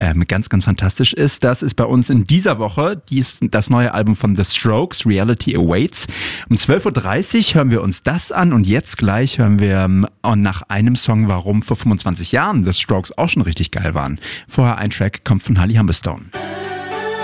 ganz, ganz fantastisch ist. Das ist bei uns in dieser Woche das neue Album von The Strokes, Reality Awaits. Um 12.30 Uhr hören wir uns das an und jetzt gleich hören wir nach einem Song, warum vor 25 Jahren The Strokes auch schon richtig geil waren. Vorher ein Track kommt von Holly Humberstone.